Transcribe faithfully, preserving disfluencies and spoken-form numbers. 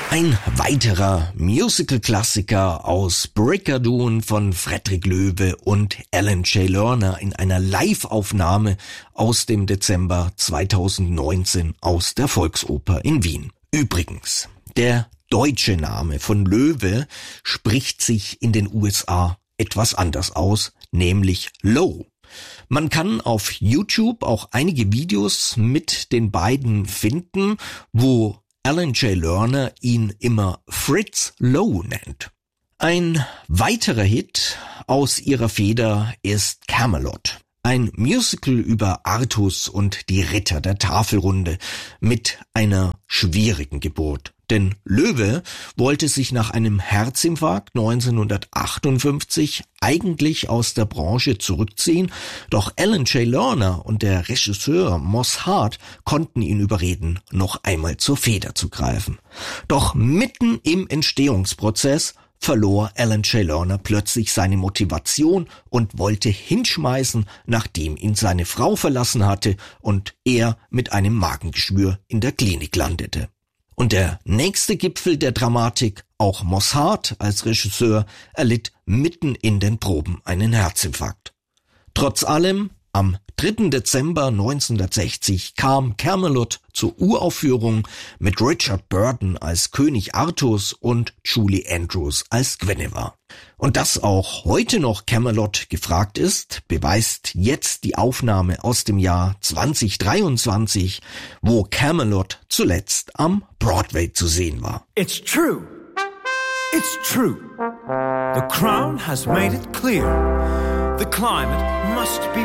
Ein weiterer Musical-Klassiker aus Brigadoon von Frederick Loewe und Alan J. Lerner in einer Live-Aufnahme aus dem Dezember zweitausendneunzehn aus der Volksoper in Wien. Übrigens, der deutsche Name von Loewe spricht sich in den U S A etwas anders aus, nämlich Low. Man kann auf YouTube auch einige Videos mit den beiden finden, wo Alan J. Lerner ihn immer Fritz Low nennt. Ein weiterer Hit aus ihrer Feder ist Camelot. Ein Musical über Artus und die Ritter der Tafelrunde mit einer schwierigen Geburt. Denn Loewe wollte sich nach einem Herzinfarkt neunzehnhundertachtundfünfzig eigentlich aus der Branche zurückziehen, doch Alan J. Lerner und der Regisseur Moss Hart konnten ihn überreden, noch einmal zur Feder zu greifen. Doch mitten im Entstehungsprozess verlor Alan J. Lerner plötzlich seine Motivation und wollte hinschmeißen, nachdem ihn seine Frau verlassen hatte und er mit einem Magengeschwür in der Klinik landete. Und der nächste Gipfel der Dramatik, auch Moss Hart als Regisseur, erlitt mitten in den Proben einen Herzinfarkt. Trotz allem, am dritten Dezember neunzehnhundertsechzig kam Camelot zur Uraufführung mit Richard Burton als König Artus und Julie Andrews als Guinevere. Und dass auch heute noch Camelot gefragt ist, beweist jetzt die Aufnahme aus dem Jahr zweitausenddreiundzwanzig, wo Camelot zuletzt am Broadway zu sehen war. It's true. It's true. The Crown has made it clear. The climate must be